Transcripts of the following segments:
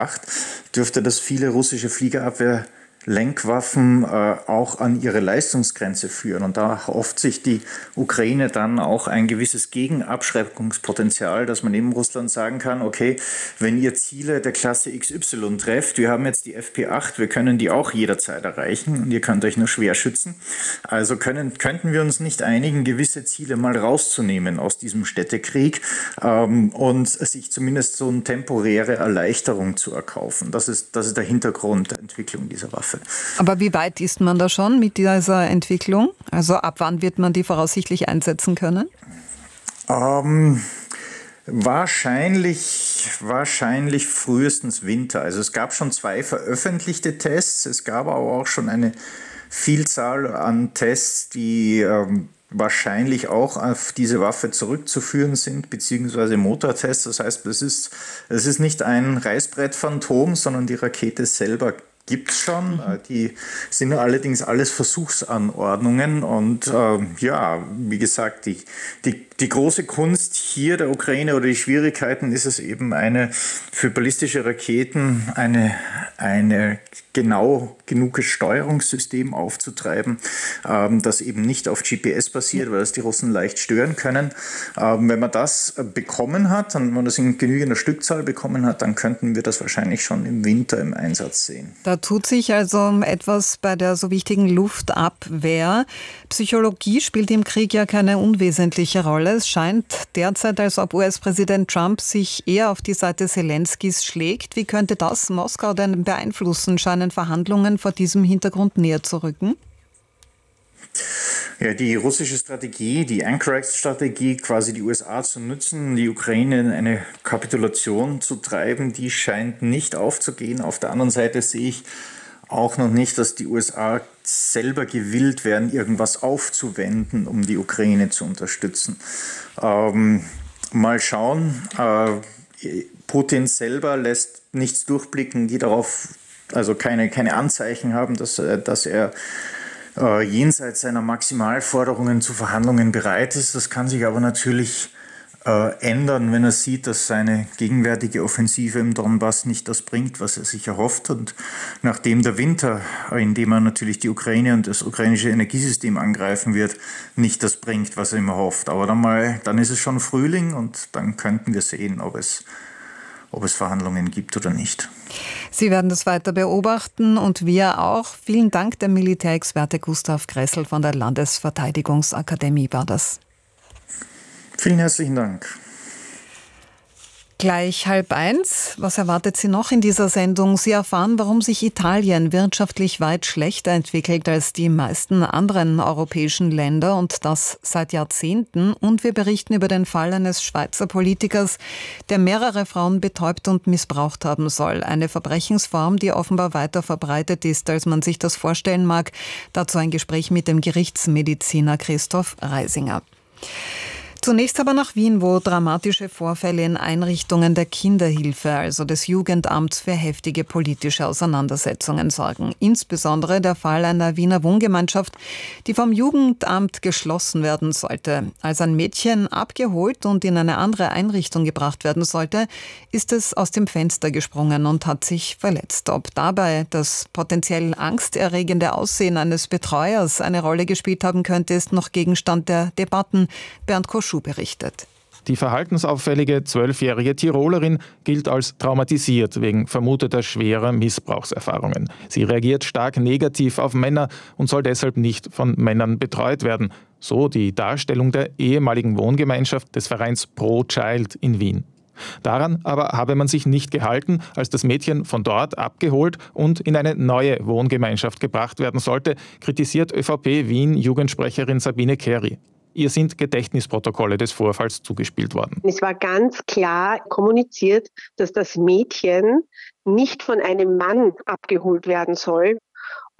dürfte das viele russische Fliegerabwehr-Lenkwaffen auch an ihre Leistungsgrenze führen. Und da hofft sich die Ukraine dann auch ein gewisses Gegenabschreckungspotenzial, dass man eben Russland sagen kann, okay, wenn ihr Ziele der Klasse XY trefft, wir haben jetzt die FP8, wir können die auch jederzeit erreichen und ihr könnt euch nur schwer schützen. Also könnten wir uns nicht einigen, gewisse Ziele mal rauszunehmen aus diesem Städtekrieg und sich zumindest so eine temporäre Erleichterung zu erkaufen. Das ist der Hintergrund der Entwicklung dieser Waffe. Aber wie weit ist man da schon mit dieser Entwicklung? Also ab wann wird man die voraussichtlich einsetzen können? Wahrscheinlich frühestens Winter. Also es gab schon 2 veröffentlichte Tests. Es gab aber auch schon eine Vielzahl an Tests, die wahrscheinlich auch auf diese Waffe zurückzuführen sind, beziehungsweise Motortests. Das heißt, es ist nicht ein Reißbrett-Phantom, sondern die Rakete selber gibt es schon. Die sind allerdings alles Versuchsanordnungen. Und wie gesagt, die große Kunst hier der Ukraine oder die Schwierigkeiten ist es eben für ballistische Raketen eine genau genuges Steuerungssystem aufzutreiben, das eben nicht auf GPS basiert, weil das die Russen leicht stören können. Wenn man das bekommen hat, und wenn man das in genügender Stückzahl bekommen hat, dann könnten wir das wahrscheinlich schon im Winter im Einsatz sehen. Da tut sich also etwas bei der so wichtigen Luftabwehr. Psychologie spielt im Krieg ja keine unwesentliche Rolle. Es scheint derzeit, als ob US-Präsident Trump sich eher auf die Seite Zelenskys schlägt. Wie könnte das Moskau denn beeinflussen? Scheinen Verhandlungen vor diesem Hintergrund näher zu rücken? Ja, die russische Strategie, die Anchorage-Strategie, quasi die USA zu nutzen, die Ukraine in eine Kapitulation zu treiben, die scheint nicht aufzugehen. Auf der anderen Seite sehe ich auch noch nicht, dass die USA selber gewillt wären, irgendwas aufzuwenden, um die Ukraine zu unterstützen. Mal schauen. Putin selber lässt nichts durchblicken, die darauf, also keine Anzeichen haben, dass er jenseits seiner Maximalforderungen zu Verhandlungen bereit ist. Das kann sich aber natürlich ändern, wenn er sieht, dass seine gegenwärtige Offensive im Donbass nicht das bringt, was er sich erhofft. Und nachdem der Winter, in dem er natürlich die Ukraine und das ukrainische Energiesystem angreifen wird, nicht das bringt, was er immer hofft. Aber dann ist es schon Frühling und dann könnten wir sehen, ob es Verhandlungen gibt oder nicht. Sie werden das weiter beobachten und wir auch. Vielen Dank, der Militärexperte Gustav Gressel von der Landesverteidigungsakademie war das. Vielen herzlichen Dank. Gleich 12:30. Was erwartet Sie noch in dieser Sendung? Sie erfahren, warum sich Italien wirtschaftlich weit schlechter entwickelt als die meisten anderen europäischen Länder und das seit Jahrzehnten. Und wir berichten über den Fall eines Schweizer Politikers, der mehrere Frauen betäubt und missbraucht haben soll. Eine Verbrechensform, die offenbar weiter verbreitet ist, als man sich das vorstellen mag. Dazu ein Gespräch mit dem Gerichtsmediziner Christoph Reisinger. Zunächst aber nach Wien, wo dramatische Vorfälle in Einrichtungen der Kinderhilfe, also des Jugendamts, für heftige politische Auseinandersetzungen sorgen. Insbesondere der Fall einer Wiener Wohngemeinschaft, die vom Jugendamt geschlossen werden sollte. Als ein Mädchen abgeholt und in eine andere Einrichtung gebracht werden sollte, ist es aus dem Fenster gesprungen und hat sich verletzt. Ob dabei das potenziell angsterregende Aussehen eines Betreuers eine Rolle gespielt haben könnte, ist noch Gegenstand der Debatten. Bernd Koschut berichtet. Die verhaltensauffällige 12-jährige Tirolerin gilt als traumatisiert wegen vermuteter schwerer Missbrauchserfahrungen. Sie reagiert stark negativ auf Männer und soll deshalb nicht von Männern betreut werden. So die Darstellung der ehemaligen Wohngemeinschaft des Vereins Pro Child in Wien. Daran aber habe man sich nicht gehalten, als das Mädchen von dort abgeholt und in eine neue Wohngemeinschaft gebracht werden sollte, kritisiert ÖVP Wien Jugendsprecherin Sabine Keri. Ihr sind Gedächtnisprotokolle des Vorfalls zugespielt worden. Es war ganz klar kommuniziert, dass das Mädchen nicht von einem Mann abgeholt werden soll.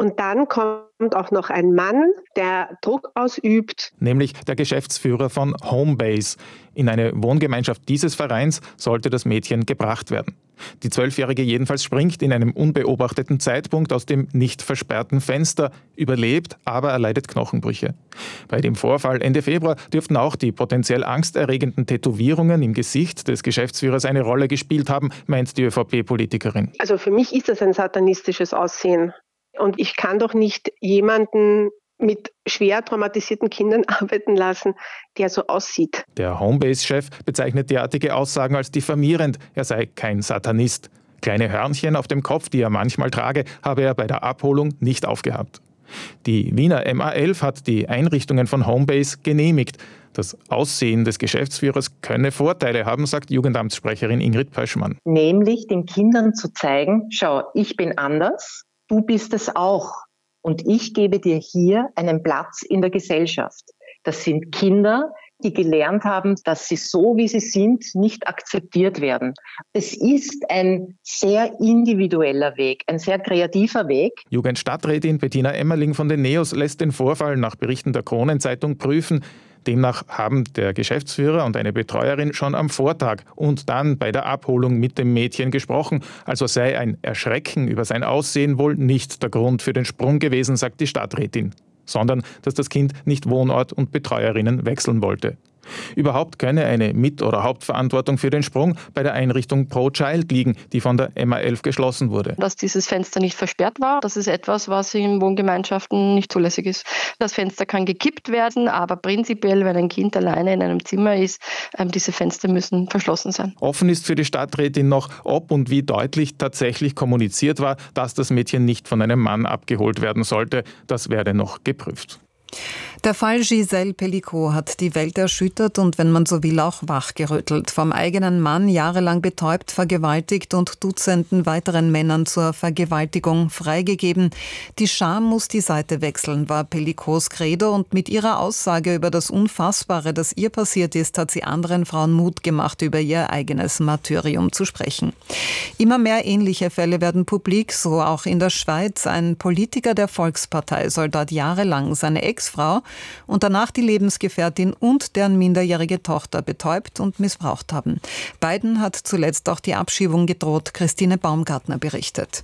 Und dann kommt auch noch ein Mann, der Druck ausübt. Nämlich der Geschäftsführer von Homebase. In eine Wohngemeinschaft dieses Vereins sollte das Mädchen gebracht werden. Die 12-Jährige jedenfalls springt in einem unbeobachteten Zeitpunkt aus dem nicht versperrten Fenster, überlebt, aber erleidet Knochenbrüche. Bei dem Vorfall Ende Februar dürften auch die potenziell angsterregenden Tätowierungen im Gesicht des Geschäftsführers eine Rolle gespielt haben, meint die ÖVP-Politikerin. Also für mich ist das ein satanistisches Aussehen. Und ich kann doch nicht jemanden mit schwer traumatisierten Kindern arbeiten lassen, der so aussieht. Der Homebase-Chef bezeichnet derartige Aussagen als diffamierend. Er sei kein Satanist. Kleine Hörnchen auf dem Kopf, die er manchmal trage, habe er bei der Abholung nicht aufgehabt. Die Wiener MA11 hat die Einrichtungen von Homebase genehmigt. Das Aussehen des Geschäftsführers könne Vorteile haben, sagt Jugendamtssprecherin Ingrid Pöschmann. Nämlich den Kindern zu zeigen, schau, ich bin anders, du bist es auch. Und ich gebe dir hier einen Platz in der Gesellschaft. Das sind Kinder, die gelernt haben, dass sie so, wie sie sind, nicht akzeptiert werden. Es ist ein sehr individueller Weg, ein sehr kreativer Weg. Jugendstadträtin Bettina Emmerling von den NEOS lässt den Vorfall nach Berichten der Kronenzeitung prüfen. Demnach haben der Geschäftsführer und eine Betreuerin schon am Vortag und dann bei der Abholung mit dem Mädchen gesprochen. Also sei ein Erschrecken über sein Aussehen wohl nicht der Grund für den Sprung gewesen, sagt die Stadträtin, sondern dass das Kind nicht Wohnort und Betreuerinnen wechseln wollte. Überhaupt könne eine Mit- oder Hauptverantwortung für den Sprung bei der Einrichtung Pro Child liegen, die von der MA11 geschlossen wurde. Dass dieses Fenster nicht versperrt war, das ist etwas, was in Wohngemeinschaften nicht zulässig ist. Das Fenster kann gekippt werden, aber prinzipiell, wenn ein Kind alleine in einem Zimmer ist, diese Fenster müssen verschlossen sein. Offen ist für die Stadträtin noch, ob und wie deutlich tatsächlich kommuniziert war, dass das Mädchen nicht von einem Mann abgeholt werden sollte. Das werde noch geprüft. Der Fall Gisèle Pelicot hat die Welt erschüttert und, wenn man so will, auch wachgerüttelt. Vom eigenen Mann jahrelang betäubt, vergewaltigt und Dutzenden weiteren Männern zur Vergewaltigung freigegeben. Die Scham muss die Seite wechseln, war Pelicots Credo, und mit ihrer Aussage über das Unfassbare, das ihr passiert ist, hat sie anderen Frauen Mut gemacht, über ihr eigenes Martyrium zu sprechen. Immer mehr ähnliche Fälle werden publik, so auch in der Schweiz. Ein Politiker der Volkspartei soll dort jahrelang seine Ex-Frau und danach die Lebensgefährtin und deren minderjährige Tochter betäubt und missbraucht haben. Beiden hat zuletzt auch die Abschiebung gedroht, Christine Baumgartner berichtet.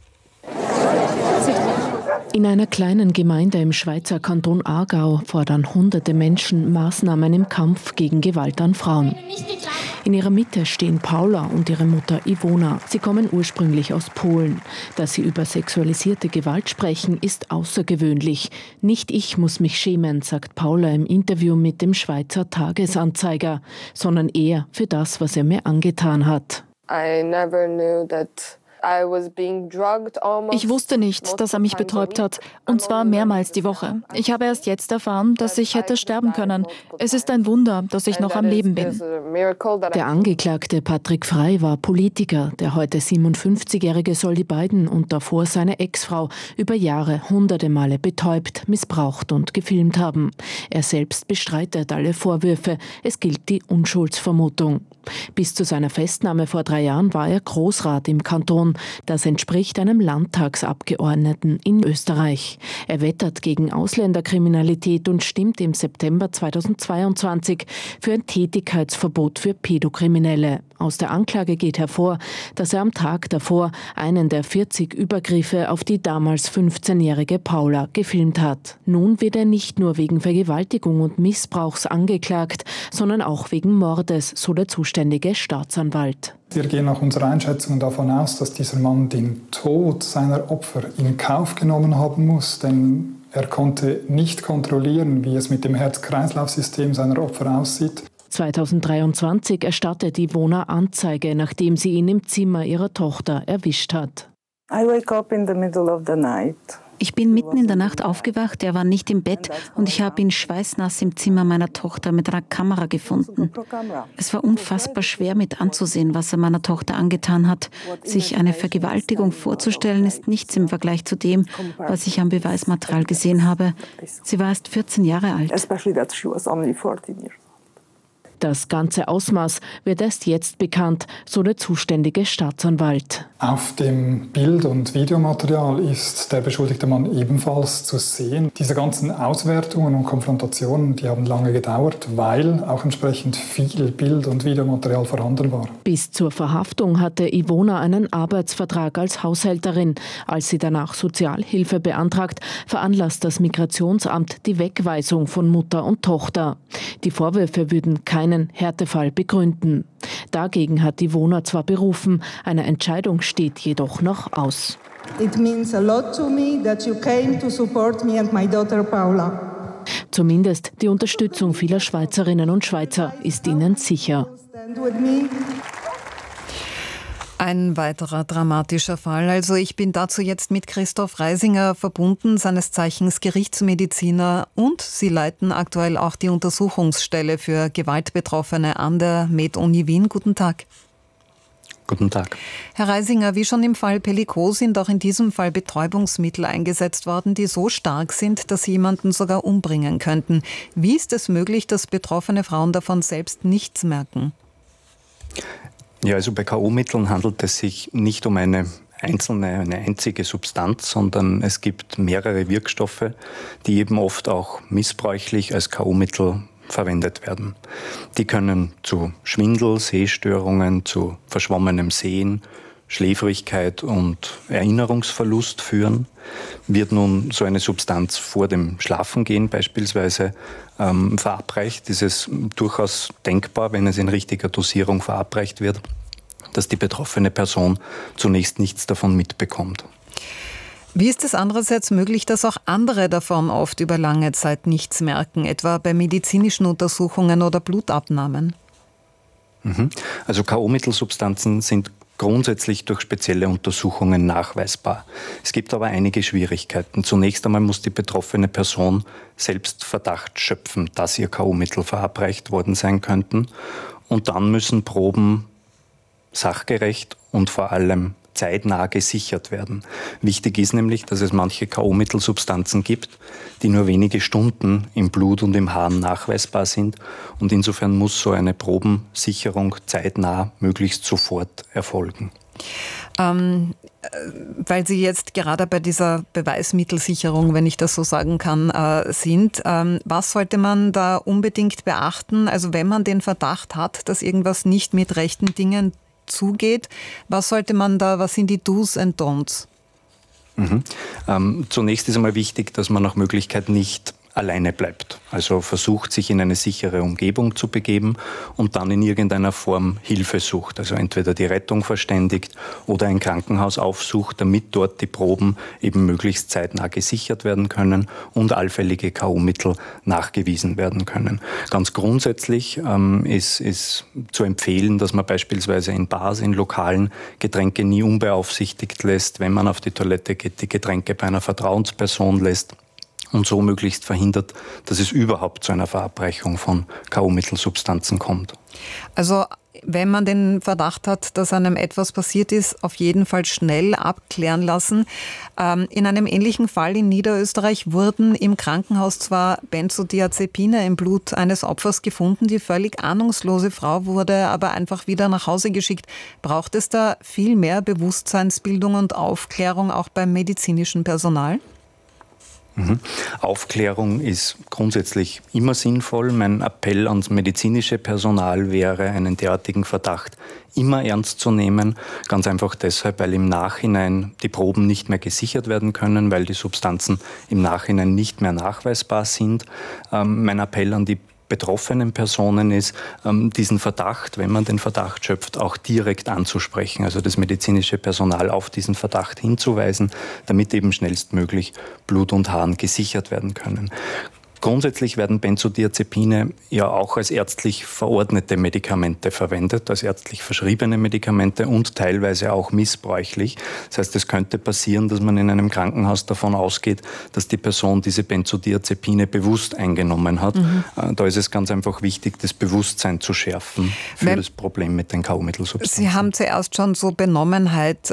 In einer kleinen Gemeinde im Schweizer Kanton Aargau fordern hunderte Menschen Maßnahmen im Kampf gegen Gewalt an Frauen. In ihrer Mitte stehen Paula und ihre Mutter Ivona. Sie kommen ursprünglich aus Polen. Dass sie über sexualisierte Gewalt sprechen, ist außergewöhnlich. Nicht ich muss mich schämen, sagt Paula im Interview mit dem Schweizer Tagesanzeiger, sondern er für das, was er mir angetan hat. Ich wusste nicht, dass er mich betäubt hat, und zwar mehrmals die Woche. Ich habe erst jetzt erfahren, dass ich hätte sterben können. Es ist ein Wunder, dass ich noch am Leben bin. Der Angeklagte Patrick Frey war Politiker. Der heute 57-Jährige soll die beiden und davor seine Ex-Frau über Jahre hunderte Male betäubt, missbraucht und gefilmt haben. Er selbst bestreitet alle Vorwürfe. Es gilt die Unschuldsvermutung. Bis zu seiner Festnahme vor 3 Jahren war er Großrat im Kanton. Das entspricht einem Landtagsabgeordneten in Österreich. Er wettert gegen Ausländerkriminalität und stimmt im September 2022 für ein Tätigkeitsverbot für Pädokriminelle. Aus der Anklage geht hervor, dass er am Tag davor einen der 40 Übergriffe auf die damals 15-jährige Paula gefilmt hat. Nun wird er nicht nur wegen Vergewaltigung und Missbrauchs angeklagt, sondern auch wegen Mordes, so der zuständige Staatsanwalt. Wir gehen nach unserer Einschätzung davon aus, dass dieser Mann den Tod seiner Opfer in Kauf genommen haben muss, denn er konnte nicht kontrollieren, wie es mit dem Herz-Kreislauf-System seiner Opfer aussieht. 2023 erstattet Ivona Anzeige, nachdem sie ihn im Zimmer ihrer Tochter erwischt hat. Ich bin mitten in der Nacht aufgewacht, er war nicht im Bett und ich habe ihn schweißnass im Zimmer meiner Tochter mit einer Kamera gefunden. Es war unfassbar schwer mit anzusehen, was er meiner Tochter angetan hat. Sich eine Vergewaltigung vorzustellen, ist nichts im Vergleich zu dem, was ich am Beweismaterial gesehen habe. Sie war erst 14 Jahre alt. Das ganze Ausmaß wird erst jetzt bekannt, so der zuständige Staatsanwalt. Auf dem Bild- und Videomaterial ist der beschuldigte Mann ebenfalls zu sehen. Diese ganzen Auswertungen und Konfrontationen, die haben lange gedauert, weil auch entsprechend viel Bild- und Videomaterial vorhanden war. Bis zur Verhaftung hatte Ivona einen Arbeitsvertrag als Haushälterin. Als sie danach Sozialhilfe beantragt, veranlasst das Migrationsamt die Wegweisung von Mutter und Tochter. Die Vorwürfe würden keinen Härtefall begründen. Dagegen hat Ivona zwar berufen, eine Entscheidung steht jedoch noch aus. It means a lot to me that you came to support me and my daughter Paula. Zumindest die Unterstützung vieler Schweizerinnen und Schweizer ist ihnen sicher. Stand with me. Ein weiterer dramatischer Fall. Also ich bin dazu jetzt mit Christoph Reisinger verbunden, seines Zeichens Gerichtsmediziner, und Sie leiten aktuell auch die Untersuchungsstelle für Gewaltbetroffene an der Med-Uni Wien. Guten Tag. Guten Tag. Herr Reisinger, wie schon im Fall Pellico sind auch in diesem Fall Betäubungsmittel eingesetzt worden, die so stark sind, dass sie jemanden sogar umbringen könnten. Wie ist es möglich, dass betroffene Frauen davon selbst nichts merken? Ja, also bei K.O.-Mitteln handelt es sich nicht um eine einzige Substanz, sondern es gibt mehrere Wirkstoffe, die eben oft auch missbräuchlich als K.O.-Mittel verwendet werden. Die können zu Schwindel, Sehstörungen, zu verschwommenem Sehen, Schläfrigkeit und Erinnerungsverlust führen. Wird nun so eine Substanz vor dem Schlafengehen beispielsweise verabreicht, ist es durchaus denkbar, wenn es in richtiger Dosierung verabreicht wird, dass die betroffene Person zunächst nichts davon mitbekommt. Wie ist es andererseits möglich, dass auch andere davon oft über lange Zeit nichts merken, etwa bei medizinischen Untersuchungen oder Blutabnahmen? Also K.O.-Mittelsubstanzen sind grundsätzlich durch spezielle Untersuchungen nachweisbar. Es gibt aber einige Schwierigkeiten. Zunächst einmal muss die betroffene Person selbst Verdacht schöpfen, dass ihr K.O.-Mittel verabreicht worden sein könnten. Und dann müssen Proben sachgerecht und vor allem zeitnah gesichert werden. Wichtig ist nämlich, dass es manche K.O.-Mittelsubstanzen gibt, die nur wenige Stunden im Blut und im Harn nachweisbar sind. Und insofern muss so eine Probensicherung zeitnah, möglichst sofort erfolgen. Weil Sie jetzt gerade bei dieser Beweismittelsicherung, wenn ich das so sagen kann, sind, was sollte man da unbedingt beachten? Also wenn man den Verdacht hat, dass irgendwas nicht mit rechten Dingen zugeht, was sind die Do's and Don'ts? Zunächst ist einmal wichtig, dass man nach Möglichkeit nicht alleine bleibt. Also versucht, sich in eine sichere Umgebung zu begeben und dann in irgendeiner Form Hilfe sucht. Also entweder die Rettung verständigt oder ein Krankenhaus aufsucht, damit dort die Proben eben möglichst zeitnah gesichert werden können und allfällige K.O.-Mittel nachgewiesen werden können. Ganz grundsätzlich ist zu empfehlen, dass man beispielsweise in Bars, in Lokalen Getränke nie unbeaufsichtigt lässt, wenn man auf die Toilette geht, die Getränke bei einer Vertrauensperson lässt. Und so möglichst verhindert, dass es überhaupt zu einer Verabreichung von K.O.-Mittelsubstanzen kommt. Also wenn man den Verdacht hat, dass einem etwas passiert ist, auf jeden Fall schnell abklären lassen. In einem ähnlichen Fall in Niederösterreich wurden im Krankenhaus zwar Benzodiazepine im Blut eines Opfers gefunden, die völlig ahnungslose Frau wurde aber einfach wieder nach Hause geschickt. Braucht es da viel mehr Bewusstseinsbildung und Aufklärung auch beim medizinischen Personal? Aufklärung ist grundsätzlich immer sinnvoll. Mein Appell ans medizinische Personal wäre, einen derartigen Verdacht immer ernst zu nehmen. Ganz einfach deshalb, weil im Nachhinein die Proben nicht mehr gesichert werden können, weil die Substanzen im Nachhinein nicht mehr nachweisbar sind. Mein Appell an die betroffenen Personen ist, diesen Verdacht, wenn man den Verdacht schöpft, auch direkt anzusprechen, also das medizinische Personal auf diesen Verdacht hinzuweisen, damit eben schnellstmöglich Blut und Harn gesichert werden können. Grundsätzlich werden Benzodiazepine ja auch als ärztlich verordnete Medikamente verwendet, als ärztlich verschriebene Medikamente und teilweise auch missbräuchlich. Das heißt, es könnte passieren, dass man in einem Krankenhaus davon ausgeht, dass die Person diese Benzodiazepine bewusst eingenommen hat. Da ist es ganz einfach wichtig, das Bewusstsein zu schärfen für das Problem mit den K.O.-Mittelsubstanzen. Sie haben zuerst schon so Benommenheit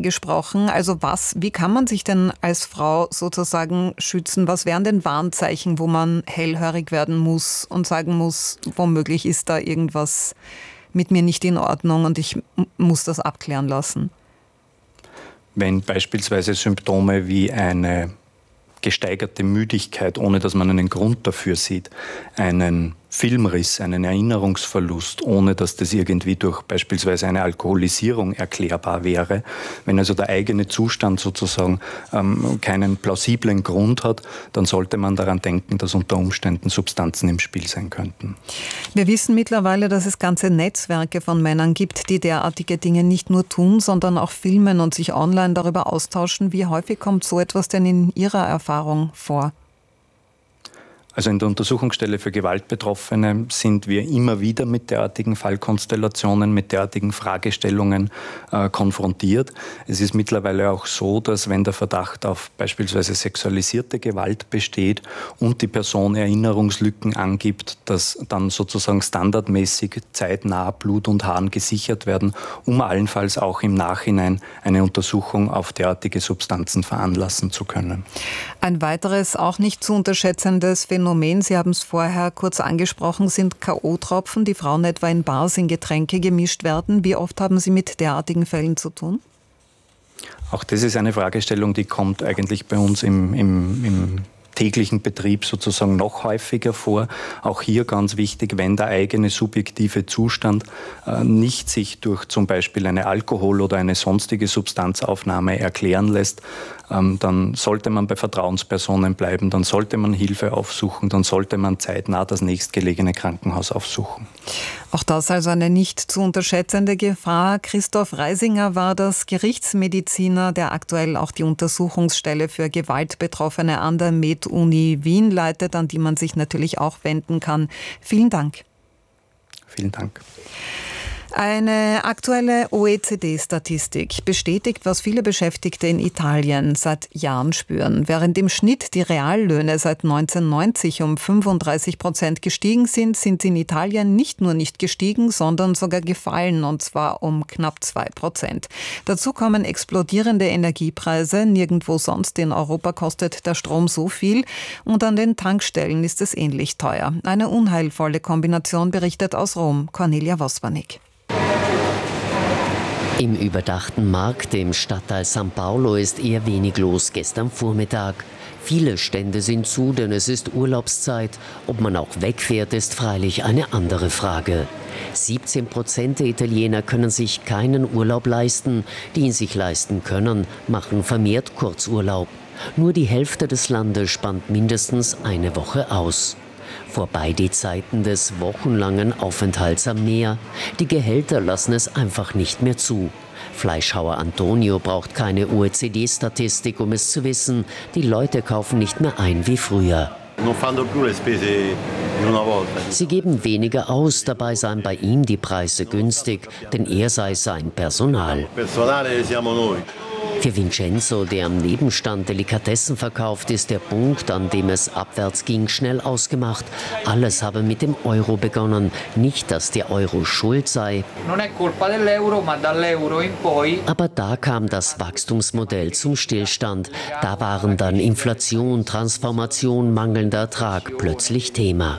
angesprochen. Also wie kann man sich denn als Frau sozusagen schützen? Was wären denn Warnzeichen, Sachen, wo man hellhörig werden muss und sagen muss, womöglich ist da irgendwas mit mir nicht in Ordnung und ich muss das abklären lassen? Wenn beispielsweise Symptome wie eine gesteigerte Müdigkeit, ohne dass man einen Grund dafür sieht, einen Filmriss, einen Erinnerungsverlust, ohne dass das irgendwie durch beispielsweise eine Alkoholisierung erklärbar wäre. Wenn also der eigene Zustand sozusagen keinen plausiblen Grund hat, dann sollte man daran denken, dass unter Umständen Substanzen im Spiel sein könnten. Wir wissen mittlerweile, dass es ganze Netzwerke von Männern gibt, die derartige Dinge nicht nur tun, sondern auch filmen und sich online darüber austauschen. Wie häufig kommt so etwas denn in Ihrer Erfahrung vor? Also in der Untersuchungsstelle für Gewaltbetroffene sind wir immer wieder mit derartigen Fallkonstellationen, mit derartigen Fragestellungen konfrontiert. Es ist mittlerweile auch so, dass wenn der Verdacht auf beispielsweise sexualisierte Gewalt besteht und die Person Erinnerungslücken angibt, dass dann sozusagen standardmäßig zeitnah Blut und Haaren gesichert werden, um allenfalls auch im Nachhinein eine Untersuchung auf derartige Substanzen veranlassen zu können. Ein weiteres, auch nicht zu unterschätzendes Phänomen, Sie haben es vorher kurz angesprochen, sind K.O.-Tropfen, die Frauen etwa in Bars in Getränke gemischt werden. Wie oft haben Sie mit derartigen Fällen zu tun? Auch das ist eine Fragestellung, die kommt eigentlich bei uns im täglichen Betrieb sozusagen noch häufiger vor. Auch hier ganz wichtig, wenn der eigene subjektive Zustand nicht sich durch zum Beispiel eine Alkohol- oder eine sonstige Substanzaufnahme erklären lässt, dann sollte man bei Vertrauenspersonen bleiben, dann sollte man Hilfe aufsuchen, dann sollte man zeitnah das nächstgelegene Krankenhaus aufsuchen. Auch das also eine nicht zu unterschätzende Gefahr. Christoph Reisinger war das Gerichtsmediziner, der aktuell auch die Untersuchungsstelle für Gewaltbetroffene an der Med-Uni Wien leitet, an die man sich natürlich auch wenden kann. Vielen Dank. Vielen Dank. Eine aktuelle OECD-Statistik bestätigt, was viele Beschäftigte in Italien seit Jahren spüren. Während im Schnitt die Reallöhne seit 1990 um 35% gestiegen sind, sind sie in Italien nicht nur nicht gestiegen, sondern sogar gefallen, und zwar um knapp 2%. Dazu kommen explodierende Energiepreise. Nirgendwo sonst in Europa kostet der Strom so viel und an den Tankstellen ist es ähnlich teuer. Eine unheilvolle Kombination, berichtet aus Rom Cornelia Wosbanik. Im überdachten Markt im Stadtteil San Paolo ist eher wenig los gestern Vormittag. Viele Stände sind zu, denn es ist Urlaubszeit. Ob man auch wegfährt, ist freilich eine andere Frage. 17% der Italiener können sich keinen Urlaub leisten. Die ihn sich leisten können, machen vermehrt Kurzurlaub. Nur die Hälfte des Landes spannt mindestens eine Woche aus. Vorbei die Zeiten des wochenlangen Aufenthalts am Meer. Die Gehälter lassen es einfach nicht mehr zu. Fleischhauer Antonio braucht keine OECD-Statistik, um es zu wissen. Die Leute kaufen nicht mehr ein wie früher. Sie geben weniger aus, dabei seien bei ihm die Preise günstig, denn er sei sein Personal. Für Vincenzo, der am Nebenstand Delikatessen verkauft, ist der Punkt, an dem es abwärts ging, schnell ausgemacht. Alles habe mit dem Euro begonnen. Nicht, dass der Euro schuld sei. Aber da kam das Wachstumsmodell zum Stillstand. Da waren dann Inflation, Transformation, mangelnder Ertrag plötzlich Thema.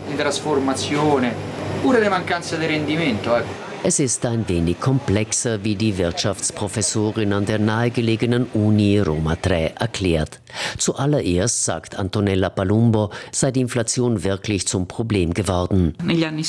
Es ist ein wenig komplexer, wie die Wirtschaftsprofessorin an der nahegelegenen Uni Roma 3 erklärt. Zuallererst, sagt Antonella Palumbo, sei die Inflation wirklich zum Problem geworden. In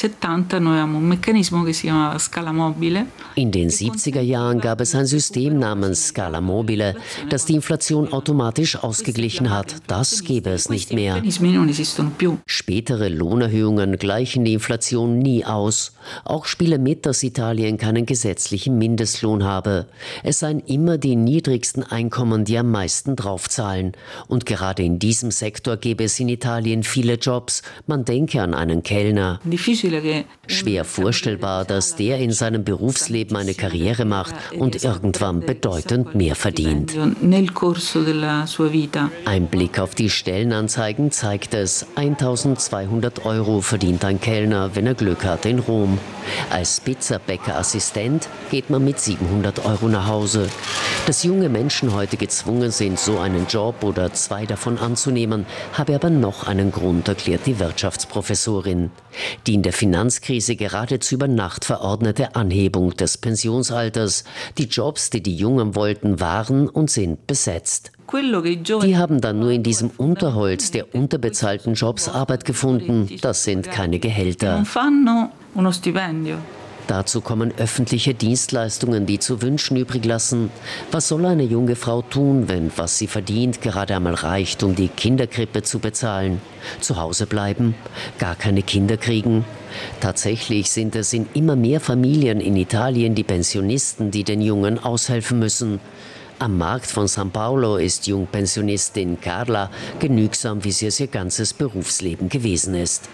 den 70er Jahren gab es ein System namens Scala Mobile, das die Inflation automatisch ausgeglichen hat. Das gäbe es nicht mehr. Spätere Lohnerhöhungen gleichen die Inflation nie aus. Auch spiele mit, dass Italien keinen gesetzlichen Mindestlohn habe. Es seien immer die niedrigsten Einkommen, die am meisten draufzahlen. Und gerade in diesem Sektor gäbe es in Italien viele Jobs. Man denke an einen Kellner. Schwer vorstellbar, dass der in seinem Berufsleben eine Karriere macht und irgendwann bedeutend mehr verdient. Ein Blick auf die Stellenanzeigen zeigt es. 1.200 € verdient ein Kellner, wenn er Glück hat, in Rom. Als Pizza bester Bäckerassistent geht man mit 700 € nach Hause. Dass junge Menschen heute gezwungen sind, so einen Job oder 2 davon anzunehmen, habe aber noch einen Grund, erklärt die Wirtschaftsprofessorin. Die in der Finanzkrise geradezu über Nacht verordnete Anhebung des Pensionsalters. Die Jobs, die die Jungen wollten, waren und sind besetzt. Die haben dann nur in diesem Unterholz der unterbezahlten Jobs Arbeit gefunden. Das sind keine Gehälter. Dazu kommen öffentliche Dienstleistungen, die zu wünschen übrig lassen. Was soll eine junge Frau tun, wenn was sie verdient gerade einmal reicht, um die Kinderkrippe zu bezahlen? Zu Hause bleiben? Gar keine Kinder kriegen? Tatsächlich sind es in immer mehr Familien in Italien die Pensionisten, die den Jungen aushelfen müssen. Am Markt von São Paulo ist Jungpensionistin Carla genügsam, wie sie es ihr ganzes Berufsleben gewesen ist.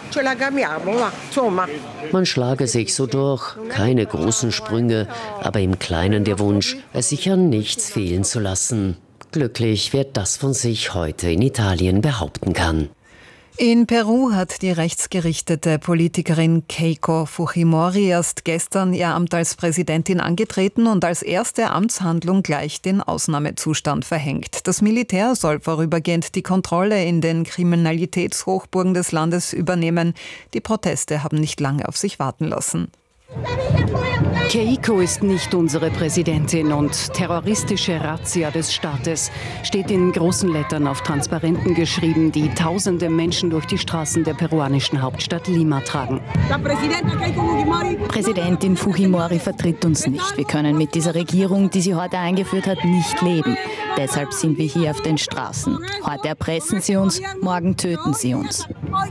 Man schlage sich so durch, keine großen Sprünge, aber im Kleinen der Wunsch, es sich an nichts fehlen zu lassen. Glücklich, wer das von sich heute in Italien behaupten kann. In Peru hat die rechtsgerichtete Politikerin Keiko Fujimori erst gestern ihr Amt als Präsidentin angetreten und als erste Amtshandlung gleich den Ausnahmezustand verhängt. Das Militär soll vorübergehend die Kontrolle in den Kriminalitätshochburgen des Landes übernehmen. Die Proteste haben nicht lange auf sich warten lassen. Keiko ist nicht unsere Präsidentin und terroristische Razzia des Staates steht in großen Lettern auf Transparenten geschrieben, die tausende Menschen durch die Straßen der peruanischen Hauptstadt Lima tragen. Präsidentin Fujimori vertritt uns nicht. Wir können mit dieser Regierung, die sie heute eingeführt hat, nicht leben. Deshalb sind wir hier auf den Straßen. Heute erpressen sie uns, morgen töten sie uns.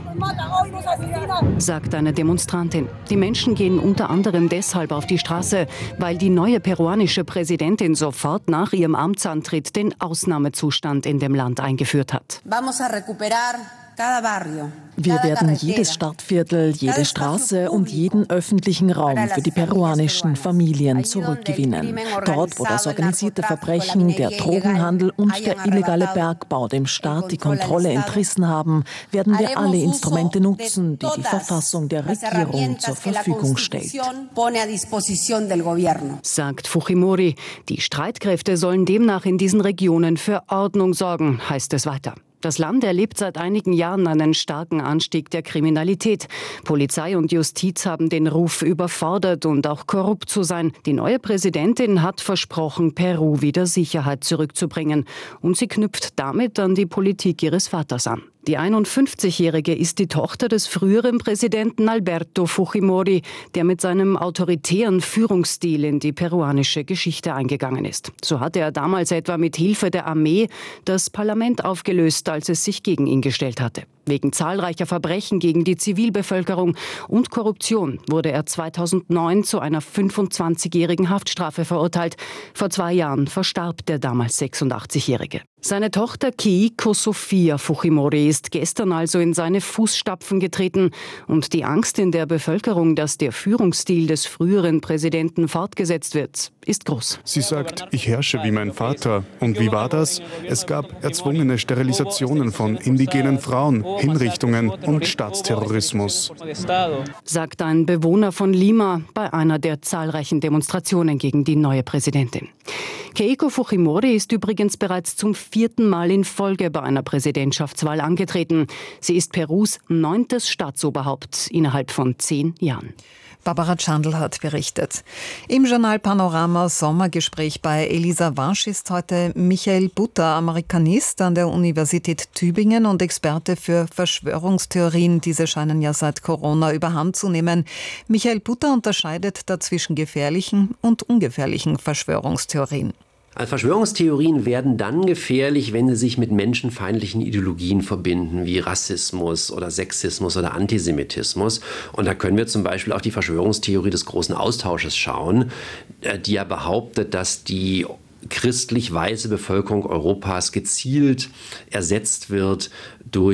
Sagt eine Demonstrantin. Die Menschen gehen unter anderem deshalb auf die Straße, weil die neue peruanische Präsidentin sofort nach ihrem Amtsantritt den Ausnahmezustand in dem Land eingeführt hat. Wir werden jedes Stadtviertel, jede Straße und jeden öffentlichen Raum für die peruanischen Familien zurückgewinnen. Dort, wo das organisierte Verbrechen, der Drogenhandel und der illegale Bergbau dem Staat die Kontrolle entrissen haben, werden wir alle Instrumente nutzen, die die Verfassung der Regierung zur Verfügung stellt. Sagt Fujimori. Die Streitkräfte sollen demnach in diesen Regionen für Ordnung sorgen, heißt es weiter. Das Land erlebt seit einigen Jahren einen starken Anstieg der Kriminalität. Polizei und Justiz haben den Ruf, überfordert und auch korrupt zu sein. Die neue Präsidentin hat versprochen, Peru wieder Sicherheit zurückzubringen. Und sie knüpft damit an die Politik ihres Vaters an. Die 51-Jährige ist die Tochter des früheren Präsidenten Alberto Fujimori, der mit seinem autoritären Führungsstil in die peruanische Geschichte eingegangen ist. So hatte er damals etwa mit Hilfe der Armee das Parlament aufgelöst, als es sich gegen ihn gestellt hatte. Wegen zahlreicher Verbrechen gegen die Zivilbevölkerung und Korruption wurde er 2009 zu einer 25-jährigen Haftstrafe verurteilt. Vor 2 Jahren verstarb der damals 86-Jährige. Seine Tochter Keiko Sofia Fujimori ist gestern also in seine Fußstapfen getreten. Und die Angst in der Bevölkerung, dass der Führungsstil des früheren Präsidenten fortgesetzt wird, ist groß. Sie sagt, ich herrsche wie mein Vater. Und wie war das? Es gab erzwungene Sterilisationen von indigenen Frauen, Hinrichtungen und Staatsterrorismus. Sagt ein Bewohner von Lima bei einer der zahlreichen Demonstrationen gegen die neue Präsidentin. Keiko Fujimori ist übrigens bereits zum 4. Mal in Folge bei einer Präsidentschaftswahl angetreten. Sie ist Perus 9. Staatsoberhaupt innerhalb von 10 Jahren. Barbara Chandl hat berichtet. Im Journal Panorama Sommergespräch bei Elisa Wasch ist heute Michael Butter, Amerikanist an der Universität Tübingen und Experte für Verschwörungstheorien. Diese scheinen ja seit Corona überhand zu nehmen. Michael Butter unterscheidet da zwischen gefährlichen und ungefährlichen Verschwörungstheorien. Verschwörungstheorien werden dann gefährlich, wenn sie sich mit menschenfeindlichen Ideologien verbinden, wie Rassismus oder Sexismus oder Antisemitismus. Und da können wir zum Beispiel auch die Verschwörungstheorie des großen Austausches schauen, die ja behauptet, dass die christlich-weiße Bevölkerung Europas gezielt ersetzt wird durch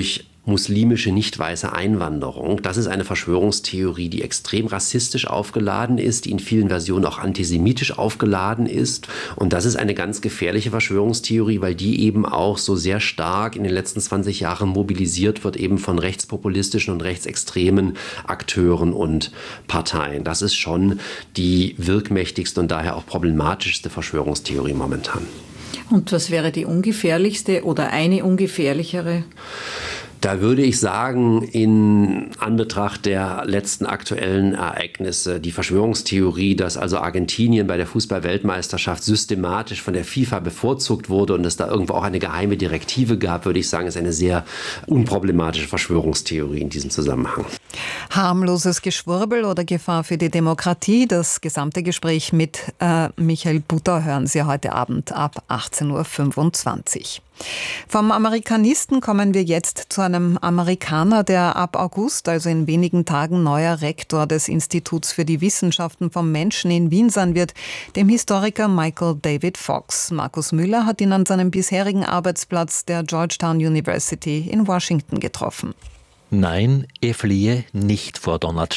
muslimische, nicht weiße Einwanderung. Das ist eine Verschwörungstheorie, die extrem rassistisch aufgeladen ist, die in vielen Versionen auch antisemitisch aufgeladen ist. Und das ist eine ganz gefährliche Verschwörungstheorie, weil die eben auch so sehr stark in den letzten 20 Jahren mobilisiert wird, eben von rechtspopulistischen und rechtsextremen Akteuren und Parteien. Das ist schon die wirkmächtigste und daher auch problematischste Verschwörungstheorie momentan. Und was wäre die ungefährlichste oder eine ungefährlichere? Da würde ich sagen, in Anbetracht der letzten aktuellen Ereignisse, die Verschwörungstheorie, dass also Argentinien bei der Fußball-Weltmeisterschaft systematisch von der FIFA bevorzugt wurde und es da irgendwo auch eine geheime Direktive gab, würde ich sagen, ist eine sehr unproblematische Verschwörungstheorie in diesem Zusammenhang. Harmloses Geschwurbel oder Gefahr für die Demokratie? Das gesamte Gespräch mit Michael Butter hören Sie heute Abend ab 18.25 Uhr. Vom Amerikanisten kommen wir jetzt zu einem Amerikaner, der ab August, also in wenigen Tagen, neuer Rektor des Instituts für die Wissenschaften vom Menschen in Wien sein wird, dem Historiker Michael David Fox. Markus Müller hat ihn an seinem bisherigen Arbeitsplatz der Georgetown University in Washington getroffen. Nein, er fliehe nicht vor Donald